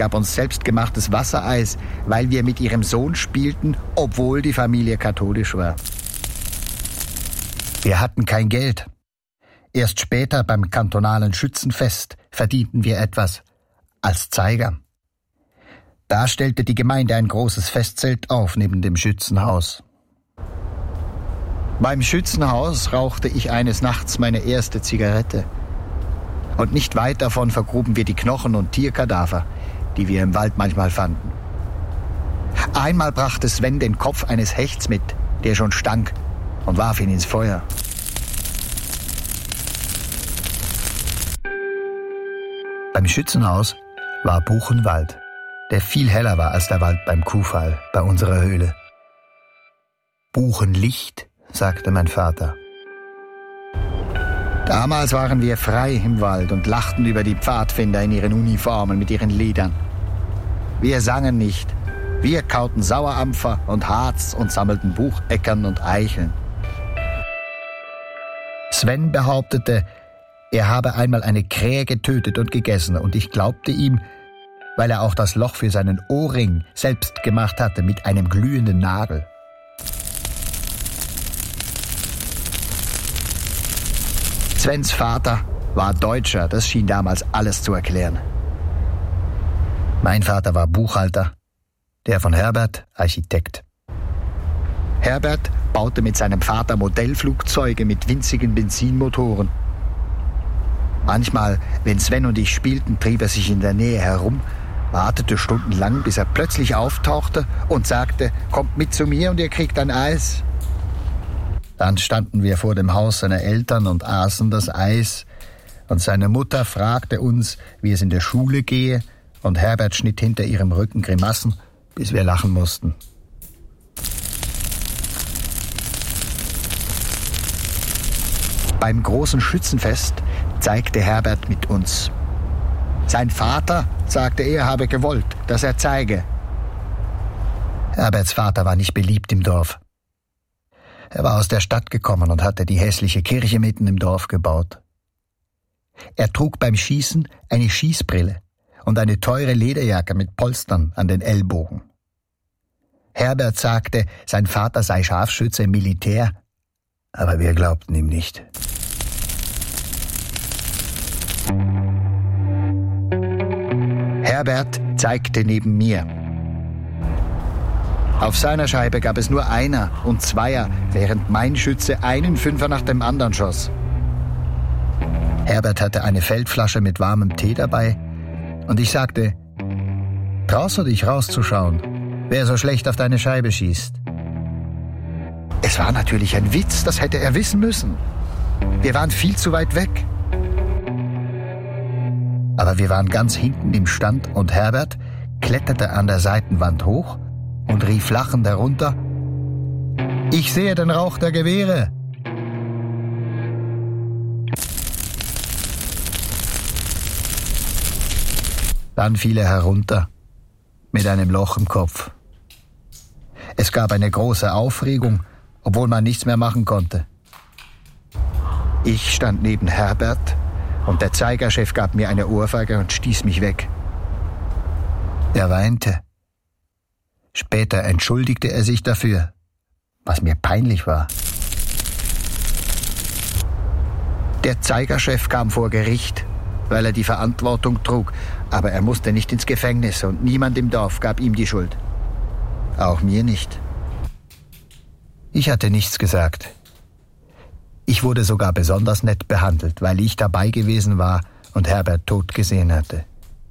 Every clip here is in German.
gab uns selbstgemachtes Wassereis, weil wir mit ihrem Sohn spielten, obwohl die Familie katholisch war. Wir hatten kein Geld. Erst später beim kantonalen Schützenfest verdienten wir etwas als Zeiger. Da stellte die Gemeinde ein großes Festzelt auf neben dem Schützenhaus. Beim Schützenhaus rauchte ich eines Nachts meine erste Zigarette. Und nicht weit davon vergruben wir die Knochen und Tierkadaver, die wir im Wald manchmal fanden. Einmal brachte Sven den Kopf eines Hechts mit, der schon stank, und warf ihn ins Feuer. Beim Schützenhaus war Buchenwald, der viel heller war als der Wald beim Kuhfall bei unserer Höhle. Buchenlicht, sagte mein Vater. Damals waren wir frei im Wald und lachten über die Pfadfinder in ihren Uniformen mit ihren Liedern. Wir sangen nicht, wir kauten Sauerampfer und Harz und sammelten Bucheckern und Eicheln. Sven behauptete, er habe einmal eine Krähe getötet und gegessen, und ich glaubte ihm, weil er auch das Loch für seinen Ohrring selbst gemacht hatte mit einem glühenden Nagel. Svens Vater war Deutscher, das schien damals alles zu erklären. Mein Vater war Buchhalter, der von Herbert Architekt. Herbert baute mit seinem Vater Modellflugzeuge mit winzigen Benzinmotoren. Manchmal, wenn Sven und ich spielten, trieb er sich in der Nähe herum, wartete stundenlang, bis er plötzlich auftauchte und sagte, kommt mit zu mir und ihr kriegt ein Eis. Dann standen wir vor dem Haus seiner Eltern und aßen das Eis, und seine Mutter fragte uns, wie es in der Schule gehe, und Herbert schnitt hinter ihrem Rücken Grimassen, bis wir lachen mussten. Beim großen Schützenfest zeigte Herbert mit uns. Sein Vater, sagte er, habe gewollt, dass er zeige. Herberts Vater war nicht beliebt im Dorf. Er war aus der Stadt gekommen und hatte die hässliche Kirche mitten im Dorf gebaut. Er trug beim Schießen eine Schießbrille und eine teure Lederjacke mit Polstern an den Ellbogen. Herbert sagte, sein Vater sei Scharfschütze im Militär, aber wir glaubten ihm nicht. Herbert zeigte neben mir. Auf seiner Scheibe gab es nur Einer und Zweier, während mein Schütze einen Fünfer nach dem anderen schoss. Herbert hatte eine Feldflasche mit warmem Tee dabei und ich sagte, traust du dich rauszuschauen, wer so schlecht auf deine Scheibe schießt? Es war natürlich ein Witz, das hätte er wissen müssen. Wir waren viel zu weit weg. Aber wir waren ganz hinten im Stand und Herbert kletterte an der Seitenwand hoch und rief lachend herunter, ich sehe den Rauch der Gewehre. Dann fiel er herunter mit einem Loch im Kopf. Es gab eine große Aufregung, obwohl man nichts mehr machen konnte. Ich stand neben Herbert und der Zeigerchef gab mir eine Ohrfeige und stieß mich weg. Er weinte. Später entschuldigte er sich dafür, was mir peinlich war. Der Zeigerchef kam vor Gericht, weil er die Verantwortung trug, aber er musste nicht ins Gefängnis und niemand im Dorf gab ihm die Schuld. Auch mir nicht. Ich hatte nichts gesagt. Ich wurde sogar besonders nett behandelt, weil ich dabei gewesen war und Herbert tot gesehen hatte.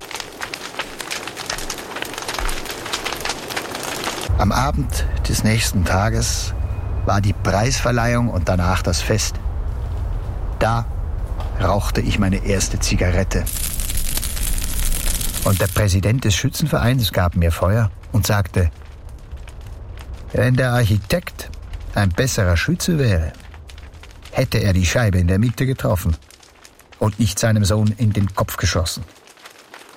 Am Abend des nächsten Tages war die Preisverleihung und danach das Fest. Da rauchte ich meine erste Zigarette. Und der Präsident des Schützenvereins gab mir Feuer und sagte, wenn der Architekt ein besserer Schütze wäre, hätte er die Scheibe in der Mitte getroffen und nicht seinem Sohn in den Kopf geschossen.